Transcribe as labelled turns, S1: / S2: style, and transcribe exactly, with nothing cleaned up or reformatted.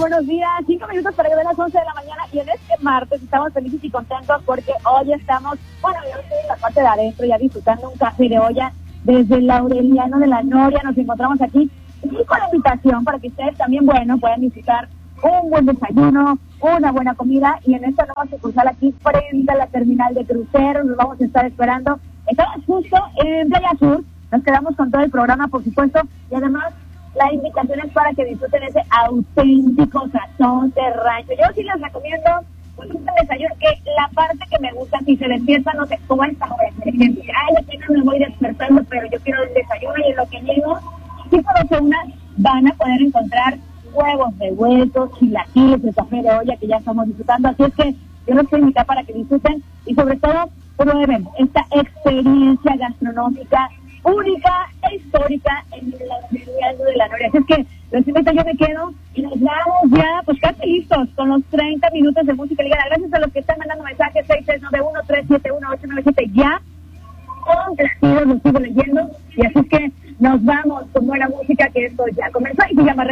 S1: buenos días. Cinco minutos para que den las once de la mañana y en este martes estamos felices y contentos porque hoy estamos, bueno, yo estoy en la parte de adentro ya disfrutando un café de olla desde el Aureliano de la Noria. Nos encontramos aquí y con la invitación para que ustedes también, bueno, puedan disfrutar un buen desayuno, una buena comida y en esta nueva sucursal aquí frente a la terminal de cruceros. Nos vamos a estar esperando. Estamos justo en Playa Sur. Nos quedamos con todo el programa, por supuesto, y además la invitación es para que disfruten ese auténtico sazón de rancho. Yo sí les recomiendo pues, un desayuno, que la parte que me gusta, si se despierta, no sé, como esta hora, por ejemplo, ay, apenas me voy despertando, pero yo quiero el desayuno y en lo que llego, sí por una van a poder encontrar huevos de huesos, chilaquiles, el café de olla que ya estamos disfrutando, así es que yo los quiero invitar para que disfruten y sobre todo prueben esta experiencia gastronómica única e histórica en la Aureliano de la Noria. Así es que los invito, yo me quedo y nos vamos ya, pues casi listos con los treinta minutos de música ligada. Gracias a los que están mandando mensajes seis seis nueve uno, tres siete uno, ocho nueve siete ya. Complacidos, los sigo leyendo y así es que nos vamos con buena música, que esto ya comenzó y se llama